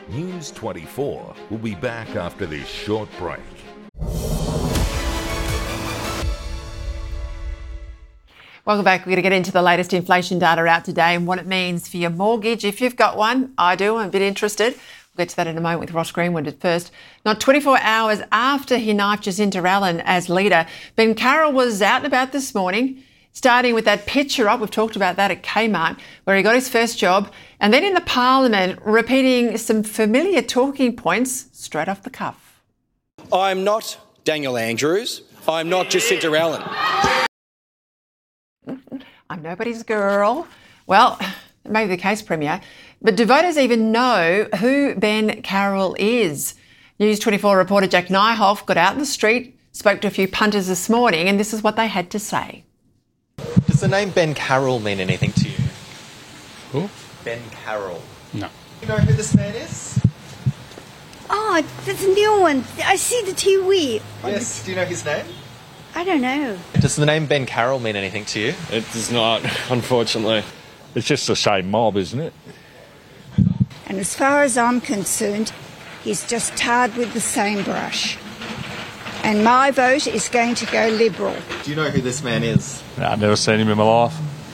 News 24 will be back after this short break. Welcome back. We're going to get into the latest inflation data out today and what it means for your mortgage. If you've got one, I do, I'm a bit interested. We'll get to that in a moment with Ross Greenwood at first. Not 24 hours after he knifed Jacinta Allen as leader, Ben Carroll was out and about this morning, starting with that picture op. We've talked about that at Kmart, where he got his first job, and then in the Parliament, repeating some familiar talking points straight off the cuff. I'm not Daniel Andrews. I'm not Jacinta Allen. I'm nobody's girl. Well, that may be the case, Premier. But do voters even know who Ben Carroll is? News 24 reporter Jack Nyhoff got out in the street, spoke to a few punters this morning, and this is what they had to say. Does the name Ben Carroll mean anything to you? Who? Ben Carroll. No. Do you know who this man is? Oh, that's a new one. I see the TV. Yes. Do you know his name? I don't know. Does the name Ben Carroll mean anything to you? It does not, unfortunately. It's just the same mob, isn't it? And as far as I'm concerned, he's just tarred with the same brush. And my vote is going to go Liberal. Do you know who this man is? No, I've never seen him in my life.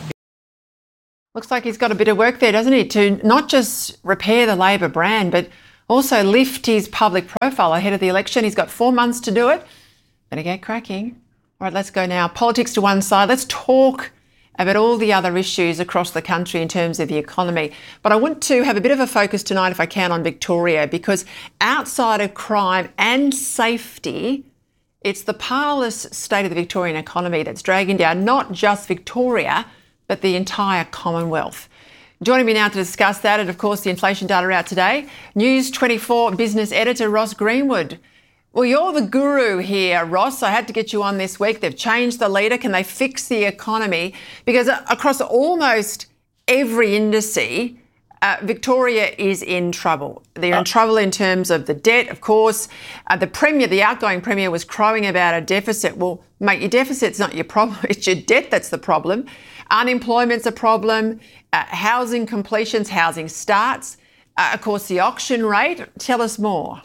Looks like he's got a bit of work there, doesn't he, to not just repair the Labor brand, but also lift his public profile ahead of the election. He's got 4 months to do it. Better get cracking. All right, let's go now. Politics to one side. Let's talk about all the other issues across the country in terms of the economy. But I want to have a bit of a focus tonight, if I can, on Victoria, because outside of crime and safety, it's the parlous state of the Victorian economy that's dragging down not just Victoria, but the entire Commonwealth. Joining me now to discuss that, and of course the inflation data out today, News 24 business editor Ross Greenwood. Well, you're the guru here, Ross. I had to get you on this week. They've changed the leader. Can they fix the economy? Because across almost every indice, Victoria is in trouble. They're in trouble in terms of the debt, of course. The Premier, the outgoing Premier, was crowing about a deficit. Well, mate, your deficit's not your problem. It's your debt that's the problem. Unemployment's a problem. Housing completions, housing starts. Of course, the auction rate. Tell us more.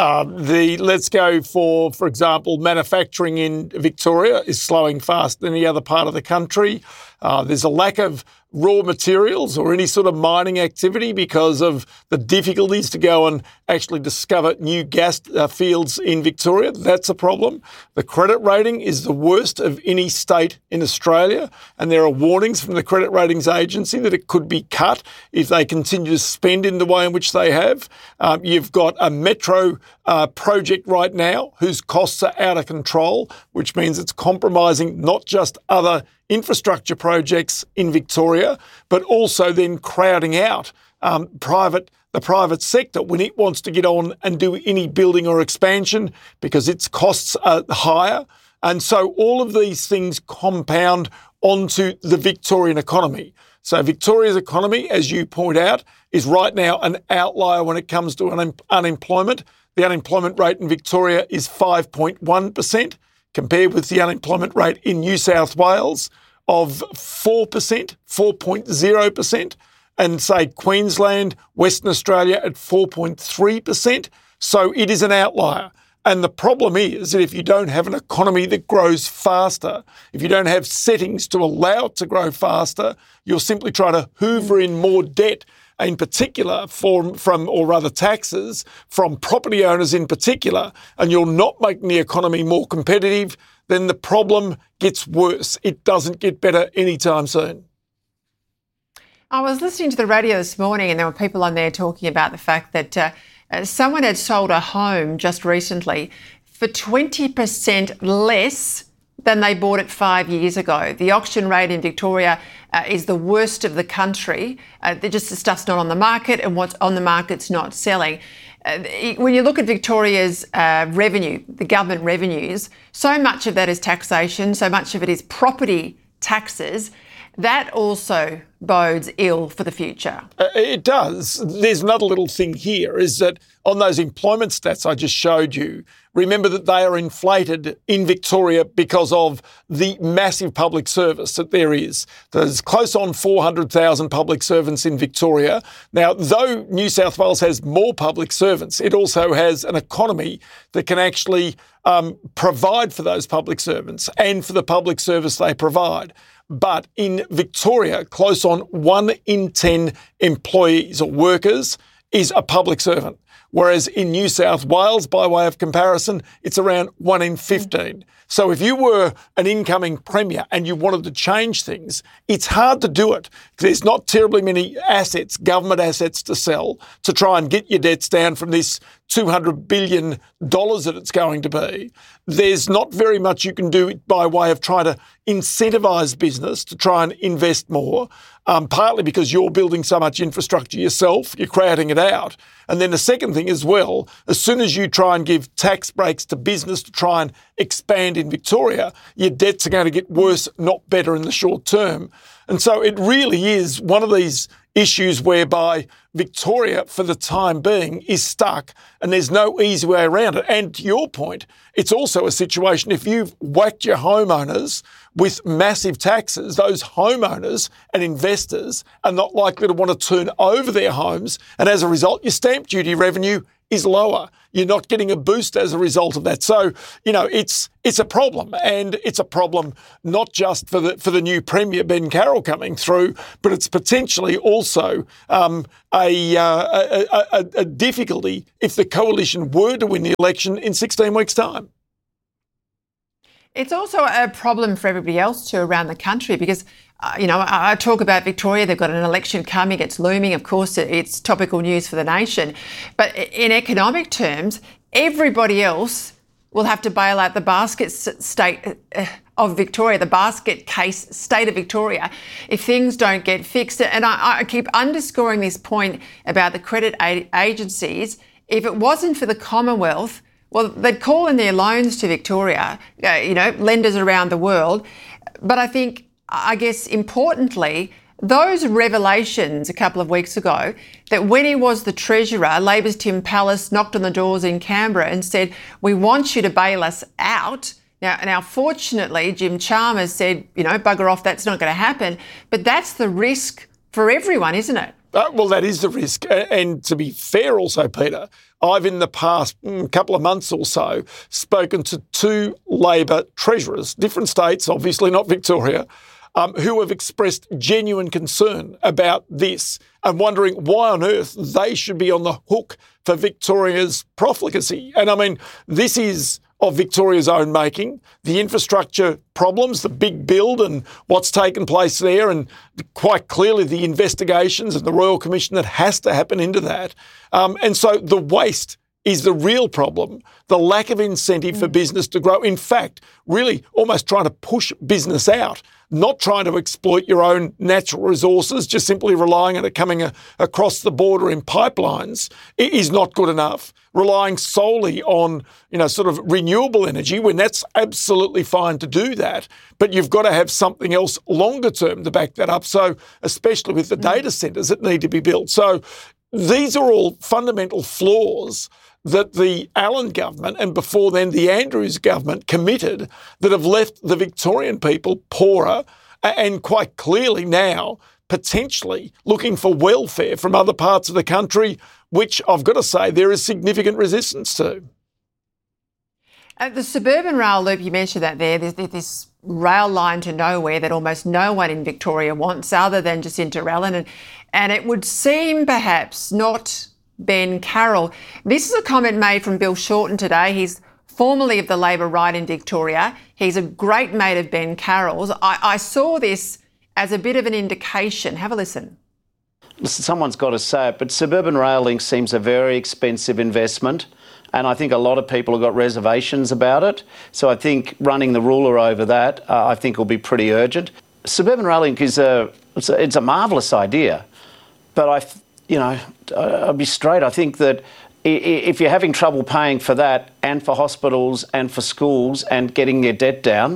Let's go for example, manufacturing in Victoria is slowing faster than any other part of the country. There's a lack of raw materials or any sort of mining activity because of the difficulties to go and actually discover new gas fields in Victoria. That's a problem. The credit rating is the worst of any state in Australia, and there are warnings from the Credit Ratings Agency that it could be cut if they continue to spend in the way in which they have. You've got a metro project right now whose costs are out of control, which means it's compromising not just other infrastructure projects in Victoria, but also then crowding out the private sector when it wants to get on and do any building or expansion because its costs are higher. And so all of these things compound onto the Victorian economy. So Victoria's economy, as you point out, is right now an outlier when it comes to unemployment. The unemployment rate in Victoria is 5.1%. compared with the unemployment rate in New South Wales of 4%, 4.0%, and say Queensland, Western Australia at 4.3%. So it is an outlier. And the problem is that if you don't have an economy that grows faster, if you don't have settings to allow it to grow faster, you'll simply try to hoover in more debt, in particular taxes from property owners in particular, and you're not making the economy more competitive, then the problem gets worse. It doesn't get better anytime soon. I was listening to the radio this morning and there were people on there talking about the fact that someone had sold a home just recently for 20% less than they bought it 5 years ago. The auction rate in Victoria is the worst of the country. The stuff's not on the market, and what's on the market's not selling. When you look at Victoria's revenue, the government revenues, so much of that is taxation, so much of it is property taxes. that also bodes ill for the future. It does. There's another little thing here is that on those employment stats I just showed you, remember that they are inflated in Victoria because of the massive public service that there is. There's close on 400,000 public servants in Victoria. Now, though New South Wales has more public servants, it also has an economy that can actually provide for those public servants and for the public service they provide. But in Victoria, close on 1 in 10 employees or workers is a public servant. Whereas in New South Wales, by way of comparison, it's around 1 in 15. So if you were an incoming premier and you wanted to change things, it's hard to do it. There's not terribly many assets, government assets to sell to try and get your debts down from this $200 billion that it's going to be. There's not very much you can do by way of trying to incentivise business to try and invest more, partly because you're building so much infrastructure yourself, you're crowding it out. And then the second thing as well, as soon as you try and give tax breaks to business to try and expand in Victoria, your debts are going to get worse, not better in the short term. And so it really is one of these issues whereby Victoria, for the time being, is stuck and there's no easy way around it. And to your point, it's also a situation if you've whacked your homeowners with massive taxes, those homeowners and investors are not likely to want to turn over their homes. And as a result, your stamp duty revenue is lower. You're not getting a boost as a result of that. So, you know, it's a problem, and it's a problem not just for the new Premier, Ben Carroll, coming through, but it's potentially also a difficulty if the coalition were to win the election in 16 weeks' time. It's also a problem for everybody else too around the country because, I talk about Victoria, they've got an election coming, it's looming, of course, it's topical news for the nation. But in economic terms, everybody else will have to bail out the basket state of Victoria, the basket case state of Victoria, if things don't get fixed. And I keep underscoring this point about the credit agencies. If it wasn't for the Commonwealth, well, they'd call in their loans to Victoria, lenders around the world. But I guess importantly, those revelations a couple of weeks ago that when he was the Treasurer, Labor's Tim Pallas knocked on the doors in Canberra and said, we want you to bail us out. Now, fortunately, Jim Chalmers said, bugger off, that's not going to happen. But that's the risk for everyone, isn't it? Well, that is the risk. And to be fair also, Peter, I've in the past couple of months or so spoken to 2 Labor treasurers, different states, obviously not Victoria, who have expressed genuine concern about this and wondering why on earth they should be on the hook for Victoria's profligacy. And I mean, this is of Victoria's own making, the infrastructure problems, the big build and what's taken place there, and quite clearly the investigations and the Royal Commission that has to happen into that. And so the waste is the real problem, the lack of incentive for business to grow. In fact, really almost trying to push business out, not trying to exploit your own natural resources, just simply relying on it coming across the border in pipelines is not good enough. Relying solely on, sort of renewable energy, when that's absolutely fine to do that, but you've got to have something else longer term to back that up. So especially with the data centres that need to be built. So these are all fundamental flaws that the Allen government and before then the Andrews government committed that have left the Victorian people poorer and quite clearly now potentially looking for welfare from other parts of the country, which I've got to say there is significant resistance to. The suburban rail loop, you mentioned that there's this rail line to nowhere that almost no one in Victoria wants other than Jacinta Allen. And it would seem perhaps not Ben Carroll. This is a comment made from Bill Shorten today. He's formerly of the Labor right in Victoria. He's a great mate of Ben Carroll's. I saw this as a bit of an indication. Have a listen. Listen, someone's got to say it, but suburban rail link seems a very expensive investment. And I think a lot of people have got reservations about it. So I think running the ruler over that, I think will be pretty urgent. Suburban rail link is it's a marvellous idea. But I'll be straight. I think that if you're having trouble paying for that and for hospitals and for schools and getting your debt down,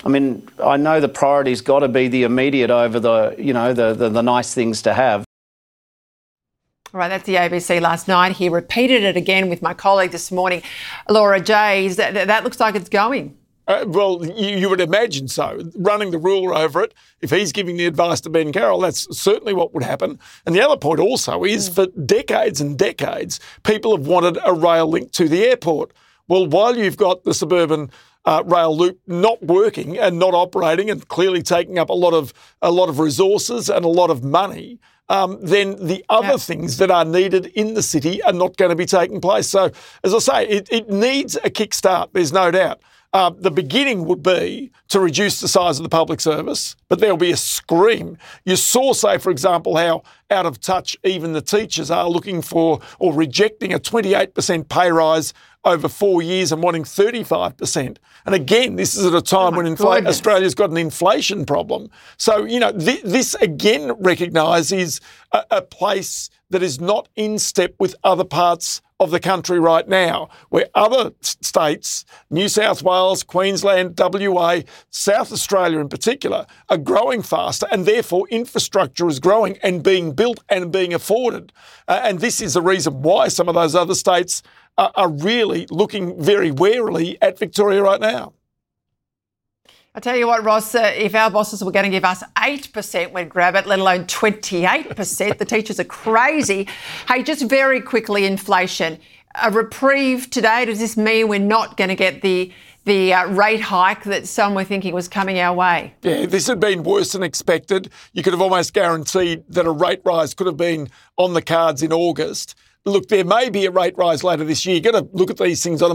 I mean, I know the priority's got to be the immediate over the nice things to have. All right, that's the ABC last night. He repeated it again with my colleague this morning, Laura Jays. That looks like it's going. Well, you would imagine so. Running the ruler over it, if he's giving the advice to Ben Carroll, that's certainly what would happen. And the other point also is for decades and decades, people have wanted a rail link to the airport. Well, while you've got the suburban rail loop not working and not operating and clearly taking up a lot of resources and a lot of money, then the other things that are needed in the city are not going to be taking place. So, as I say, it needs a kickstart, there's no doubt. The beginning would be to reduce the size of the public service, but there'll be a scream. You saw, say, for example, how out of touch even the teachers are looking for or rejecting a 28% pay rise over 4 years and wanting 35%. And again, this is at a time when Australia's got an inflation problem. So, this again recognises a place that is not in step with other parts of the country right now, where other states, New South Wales, Queensland, WA, South Australia in particular, are growing faster and therefore infrastructure is growing and being built and being afforded. And this is the reason why some of those other states are really looking very warily at Victoria right now. I tell you what, Ross, if our bosses were going to give us 8%, we'd grab it, let alone 28%. The teachers are crazy. Hey, just very quickly, inflation. A reprieve today, does this mean we're not going to get the rate hike that some were thinking was coming our way? Yeah, this had been worse than expected. You could have almost guaranteed that a rate rise could have been on the cards in August. Look, there may be a rate rise later this year. You've got to look at these things on a